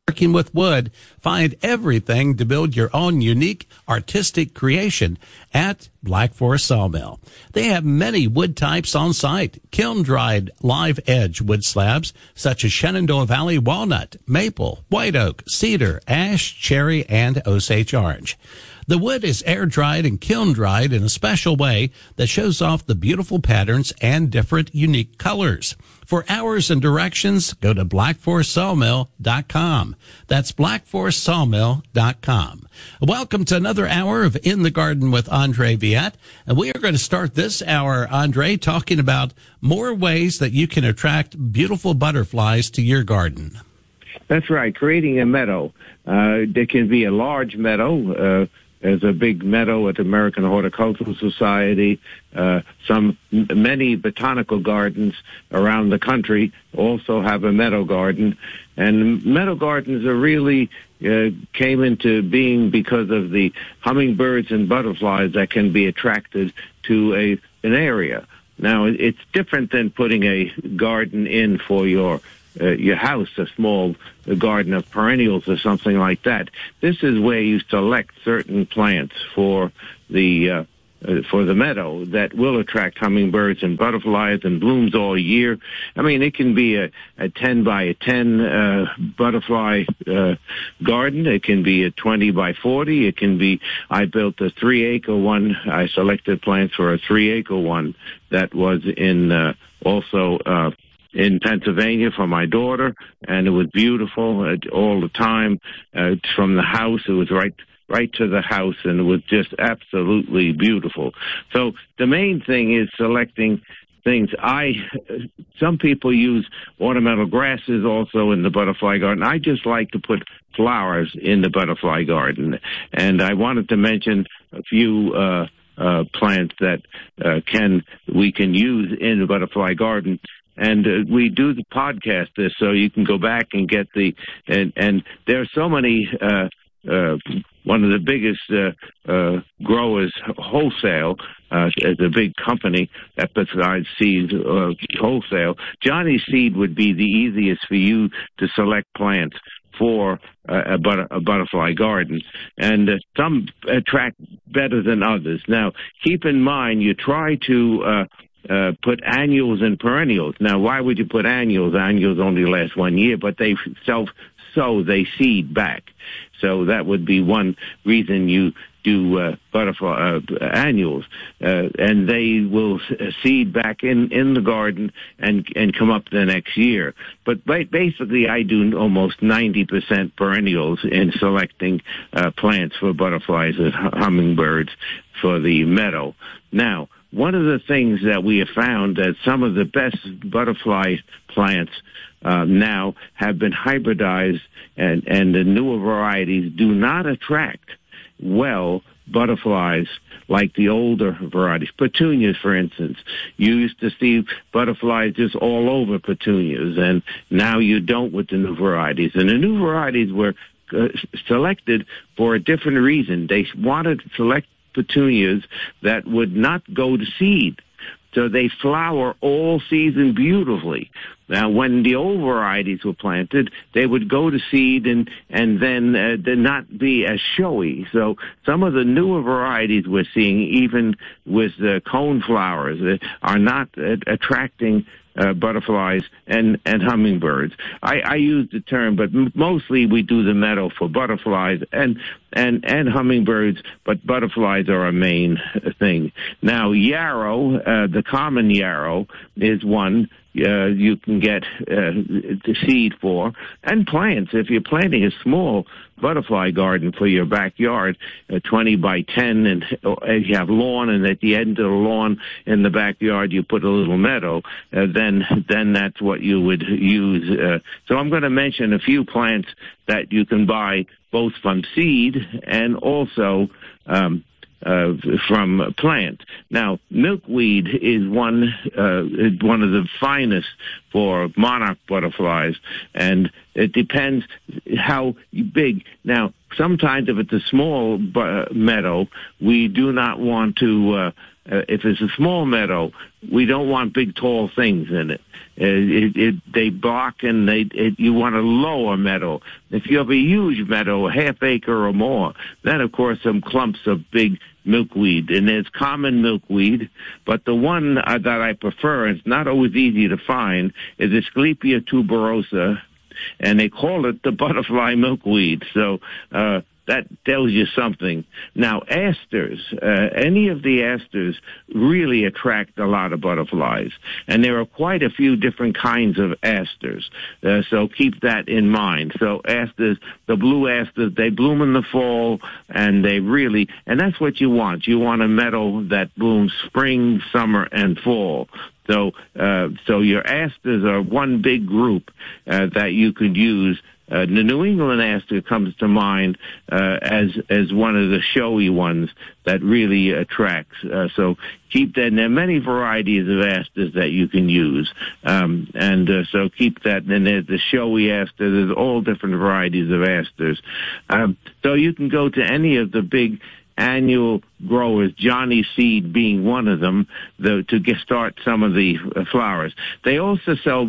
Working with wood, find everything to build your own unique artistic creation at Black Forest Sawmill. They have many wood types on site, kiln-dried live edge wood slabs such as Shenandoah Valley walnut, maple, white oak, cedar, ash, cherry, and Osage orange. The wood is air-dried and kiln-dried in a special way that shows off the beautiful patterns and different unique colors. For hours and directions, go to blackforestsawmill.com. That's blackforestsawmill.com. Welcome to another hour of In the Garden with Andre Viette. And we are going to start this hour, Andre, talking about more ways that you can attract beautiful butterflies to your garden. That's right, creating a meadow. There can be a large meadow. There's a big meadow at the American Horticultural Society. Many botanical gardens around the country also have a meadow garden. And meadow gardens are really came into being because of the hummingbirds and butterflies that can be attracted to an area. Now, it's different than putting a garden in for your house, a small garden of perennials or something like that. This is where you select certain plants for the meadow that will attract hummingbirds and butterflies and blooms all year. I mean, it can be a 10 by 10 butterfly garden. It can be a 20 by 40. It can be, I built a 3-acre one. I selected plants for a 3-acre one that was in Pennsylvania for my daughter, and it was beautiful all the time. From the house, it was right to the house, and it was just absolutely beautiful. So the main thing is selecting things. Some people use ornamental grasses also in the butterfly garden. I just like to put flowers in the butterfly garden, and I wanted to mention a few plants that we can use in the butterfly garden. And we do the podcast this, so you can go back and get and there are so many. One of the biggest growers wholesale as a big company that provides seeds wholesale. Johnny Seed would be the easiest for you to select plants for a butterfly garden, and some attract better than others. Now, keep in mind, you try to put annuals and perennials. Now, why would you put annuals? Annuals only last 1 year, but they they seed back. So that would be one reason you do butterfly annuals, and they will seed back in the garden and come up the next year. But basically, I do almost 90% perennials in selecting plants for butterflies and hummingbirds for the meadow. Now, one of the things that we have found that some of the best butterfly plants now have been hybridized, and the newer varieties do not attract well butterflies like the older varieties. Petunias, for instance. You used to see butterflies just all over petunias, and now you don't with the new varieties. And the new varieties were selected for a different reason. They wanted to select petunias that would not go to seed. So they flower all season beautifully. Now, when the old varieties were planted, they would go to seed and then not be as showy. So some of the newer varieties we're seeing, even with the cone flowers, are not attracting butterflies and hummingbirds. I use the term, but mostly we do the meadow for butterflies and hummingbirds, but butterflies are our main thing. Now, yarrow, the common yarrow, is one you can get the seed for, and plants. If you're planting a small butterfly garden for your backyard, 20 by 10, and you have lawn, and at the end of the lawn in the backyard you put a little meadow, then that's what you would use. So I'm going to mention a few plants that you can buy both from seed and also from plant. Now, milkweed is one of the finest for monarch butterflies, and it depends how big. Now, sometimes if it's a small meadow, we do not want to If it's a small meadow, we don't want big, tall things in it. They block, and you want a lower meadow. If you have a huge meadow, a half acre or more, then, of course, some clumps of big milkweed. And there's common milkweed, but the one that I prefer, and it's not always easy to find, is Asclepias tuberosa, and they call it the butterfly milkweed. So that tells you something. Now, asters, any of the asters really attract a lot of butterflies, and there are quite a few different kinds of asters, so keep that in mind. So asters, the blue asters, they bloom in the fall, and and that's what you want. You want a meadow that blooms spring, summer, and fall. So your asters are one big group that you could use. The New England aster comes to mind as one of the showy ones that really attracts. So keep that. And there are many varieties of asters that you can use, so keep that. And there's the showy aster. There's all different varieties of asters. So you can go to any of the big annual growers, Johnny Seed being one of them, to start some of the flowers. They also sell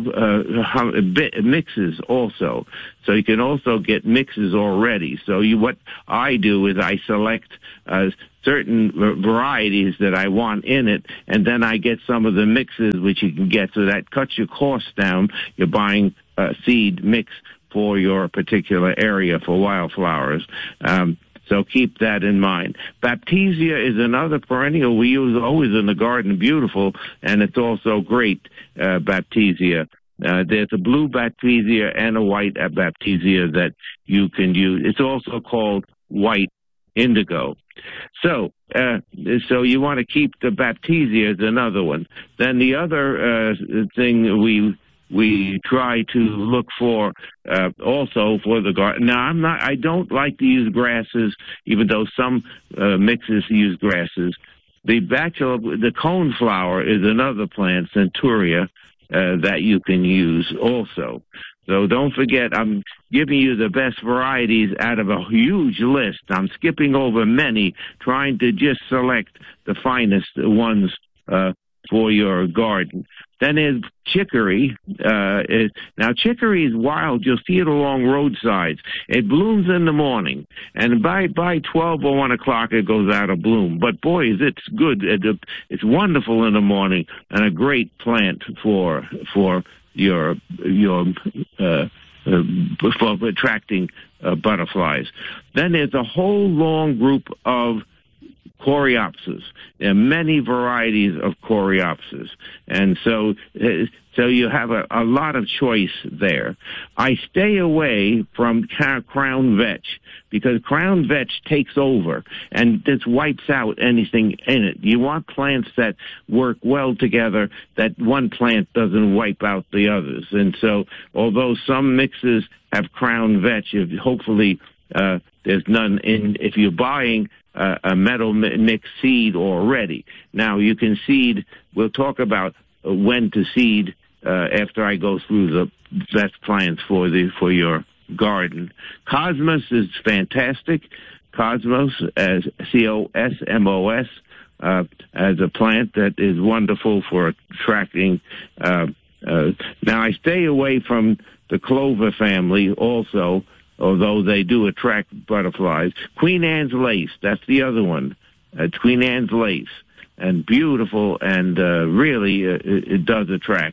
mixes also. So you can also get mixes already. So what I do is I select certain varieties that I want in it, and then I get some of the mixes which you can get. So that cuts your costs down. You're buying seed mix for your particular area for wildflowers. So keep that in mind. Baptisia is another perennial we use always in the garden, beautiful, and it's also great, Baptisia. There's a blue Baptisia and a white Baptisia that you can use. It's also called white indigo. So you want to keep the Baptisia as another one. Then the other thing we try to look for also for the garden. Now, I don't like to use grasses, even though some mixes use grasses. The coneflower is another plant, Centaurea, that you can use also. So don't forget, I'm giving you the best varieties out of a huge list. I'm skipping over many, trying to just select the finest ones for your garden. Then there's chicory. Now, chicory is wild. You'll see it along roadsides. It blooms in the morning, and by 12 or 1 o'clock, it goes out of bloom. But, boy, it's good. It's wonderful in the morning, and a great plant for your for attracting butterflies. Then there's a whole long group of coreopsis. There are many varieties of coreopsis, and so you have a lot of choice there. I stay away from crown vetch because crown vetch takes over and just wipes out anything in it. You want plants that work well together, that one plant doesn't wipe out the others. And so, although some mixes have crown vetch, hopefully there's none in. If you're buying a meadow mix seed already. Now you can seed. We'll talk about when to seed after I go through the best plants for your garden. Cosmos is fantastic. Cosmos, as Cosmos, as a plant that is wonderful for attracting. Now I stay away from the clover family also, although they do attract butterflies. Queen Anne's lace, that's the other one. Queen Anne's lace, and beautiful, and really it does attract,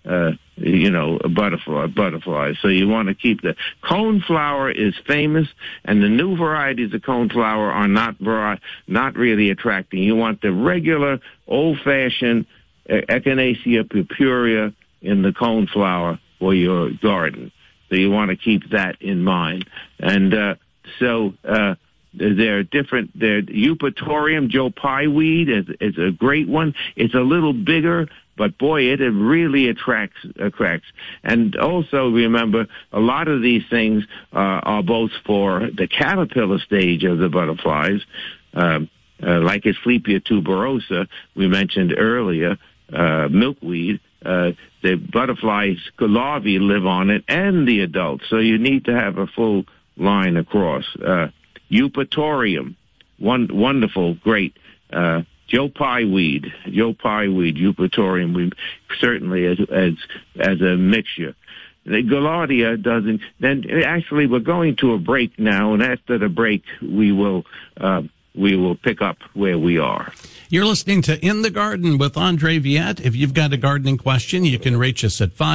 butterflies. So you want to keep that. Coneflower is famous, and the new varieties of coneflower are not really attracting. You want the regular, old-fashioned Echinacea purpurea in the coneflower for your garden. So you want to keep that in mind. And there are different. Eupatorium, Joe Pye weed is a great one. It's a little bigger, but boy, it really attracts. And also remember, a lot of these things are both for the caterpillar stage of the butterflies, like Asclepias tuberosa we mentioned earlier, milkweed. The butterflies larvae live on it, and the adults. So you need to have a full line across. Eupatorium, wonderful, great Joe Pye weed, Eupatorium, certainly as a mixture. The Gaillardia doesn't. Then actually, we're going to a break now, and after the break, we will pick up where we are. You're listening to In the Garden with Andre Viette. If you've got a gardening question, you can reach us at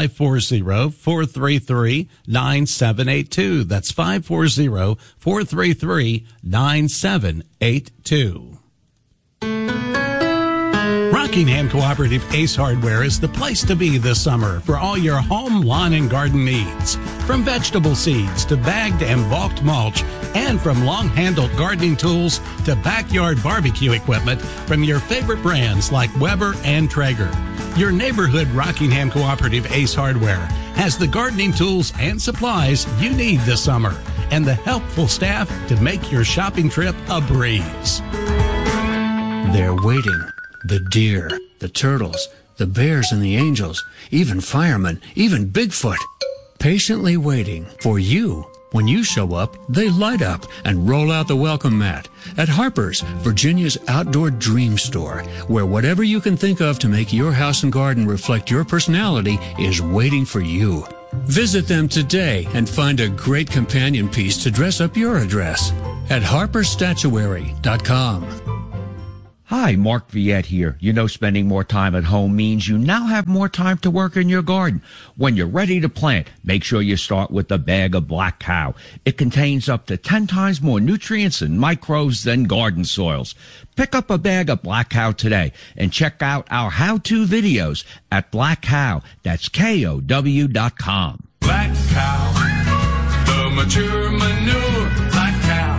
540-433-9782. That's 540-433-9782. Rockingham Cooperative Ace Hardware is the place to be this summer for all your home, lawn, and garden needs. From vegetable seeds to bagged and bulked mulch, and from long-handled gardening tools to backyard barbecue equipment from your favorite brands like Weber and Traeger. Your neighborhood Rockingham Cooperative Ace Hardware has the gardening tools and supplies you need this summer and the helpful staff to make your shopping trip a breeze. They're waiting. The deer, the turtles, the bears and the angels, even firemen, even Bigfoot. Patiently waiting for you. When you show up, they light up and roll out the welcome mat at Harper's, Virginia's outdoor dream store, where whatever you can think of to make your house and garden reflect your personality is waiting for you. Visit them today and find a great companion piece to dress up your address at harpersstatuary.com. Hi, Mark Viette here. You know, spending more time at home means you now have more time to work in your garden. When you're ready to plant, make sure you start with a bag of Black Cow. It contains up to 10 times more nutrients and microbes than garden soils. Pick up a bag of Black Cow today and check out our how-to videos at Black Cow. That's KOW.com. Black Cow, the mature manure, Black Cow.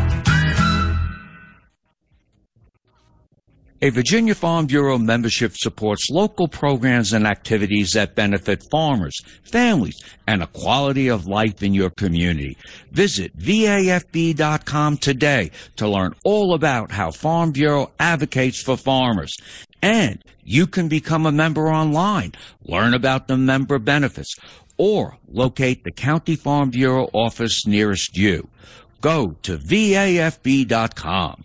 A Virginia Farm Bureau membership supports local programs and activities that benefit farmers, families, and a quality of life in your community. Visit VAFB.com today to learn all about how Farm Bureau advocates for farmers. And you can become a member online, learn about the member benefits, or locate the County Farm Bureau office nearest you. Go to VAFB.com.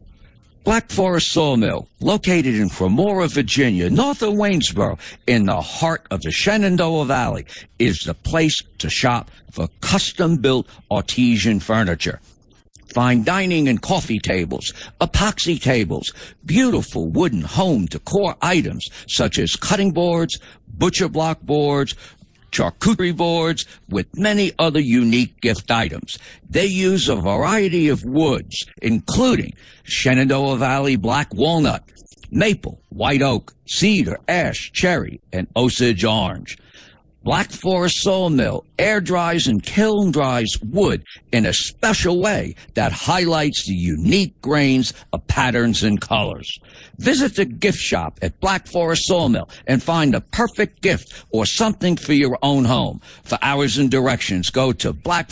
Black Forest Sawmill, located in Cremora, Virginia, north of Waynesboro, in the heart of the Shenandoah Valley, is the place to shop for custom-built artesian furniture. Fine dining and coffee tables, epoxy tables, beautiful wooden home decor items such as cutting boards, butcher block boards, charcuterie boards, with many other unique gift items. They use a variety of woods, including Shenandoah Valley black walnut, maple, white oak, cedar, ash, cherry, and Osage orange. Black Forest Sawmill air dries and kiln dries wood in a special way that highlights the unique grains of patterns and colors. Visit the gift shop at Black Forest Sawmill and find the perfect gift or something for your own home. For hours and directions, go to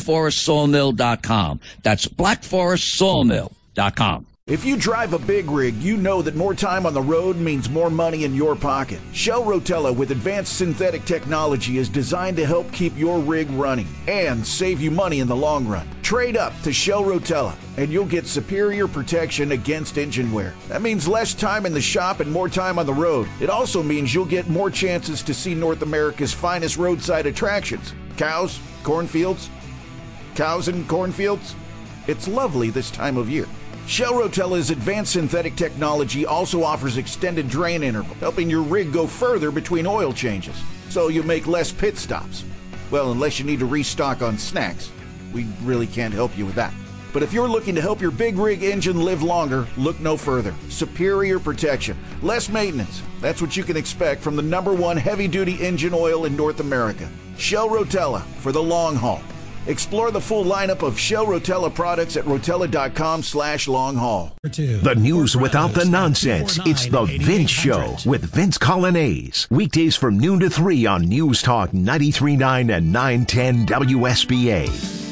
blackforestsawmill.com. That's blackforestsawmill.com. If you drive a big rig, you know that more time on the road means more money in your pocket. Shell Rotella with advanced synthetic technology is designed to help keep your rig running and save you money in the long run. Trade up to Shell Rotella and you'll get superior protection against engine wear. That means less time in the shop and more time on the road. It also means you'll get more chances to see North America's finest roadside attractions. Cows, cornfields, cows and cornfields. It's lovely this time of year. Shell Rotella's advanced synthetic technology also offers extended drain interval, helping your rig go further between oil changes, so you make less pit stops. Well, unless you need to restock on snacks. We really can't help you with that. But if you're looking to help your big rig engine live longer, look no further. Superior protection, less maintenance. That's what you can expect from the #1 heavy-duty engine oil in North America. Shell Rotella for the long haul. Explore the full lineup of Shell Rotella products at rotella.com/long-haul. The news without the nonsense. It's the Vince Show with Vince Colonnese. Weekdays from noon to 3 on News Talk 93.9 and 910 WSBA.